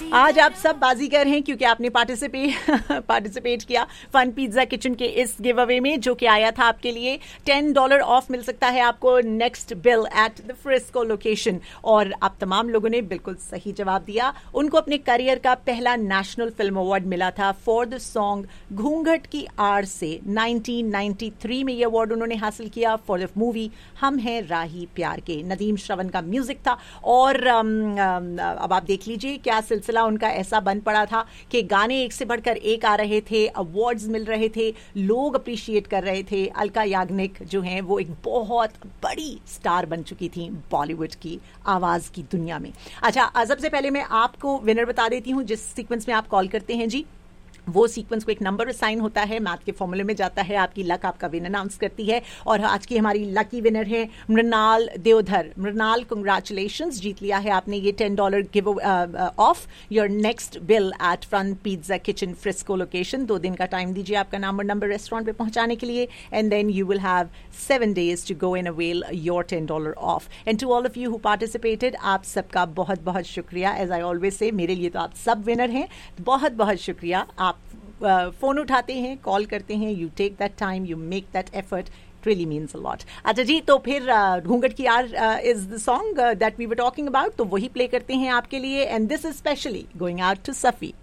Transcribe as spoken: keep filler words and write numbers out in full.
आज आप सब बाजीगर हैं क्योंकि आपने पार्टिसिपेट पार्टिसिपेट किया फन पिज्जा किचन के इस गिव अवे में जो कि आया था आपके लिए। टेन डॉलर ऑफ मिल सकता है आपको next bill at the Frisco location. और आप तमाम लोगों ने बिल्कुल सही जवाब दिया। उनको अपने करियर का पहला नेशनल फिल्म अवार्ड मिला था फॉर द सॉन्ग घूंघट की आड़ से। नाइनटीन नाइंटी थ्री में ये अवार्ड उन्होंने हासिल किया फॉर द मूवी हम हैं राही प्यार के। नदीम श्रवण का म्यूजिक था और um, um, अब आप देख लीजिए क्या सिलसिला उनका ऐसा बन पड़ा था कि गाने एक से बढ़कर एक आ रहे थे, अवार्ड्स मिल रहे थे, लोग अप्रिशिएट कर रहे थे। अलका याग्निक जो हैं वो एक बहुत बड़ी स्टार बन चुकी थी बॉलीवुड की आवाज की दुनिया में। अच्छा, सबसे पहले मैं आपको विनर बता देती हूँ जिस सीक्वेंस में आप कॉल करते हैं जी, वो सीक्वेंस को एक नंबर असाइन होता है, मैथ के फॉर्मूले में जाता है, आपकी लक आपका विन अनाउंस करती है। और आज की हमारी लकी विनर है मृणाल देवधर। मृणाल, कंग्रेचुलेशंस, जीत लिया है आपने ये ten dollar give of your next bill eight fun pizza kitchen Frisco location. दो दिन का टाइम दीजिए आपका नाम और नंबर रेस्टोरेंट पे पहुंचाने के लिए and then you will have seven days to go and avail your ten dollar of. And to all of you who participated, आप सबका बहुत बहुत शुक्रिया। एज आई ऑलवेज से, मेरे लिए तो आप सब विनर हैं, बहुत बहुत शुक्रिया। आप फोन uh, उठाते हैं, कॉल करते हैं, you take that time, you make that effort, it really means a lot. अच्छा जी, तो फिर घूंघट की are is the song that we were talking about, तो वही प्ले करते हैं आपके लिए and this is specially going out to Safi.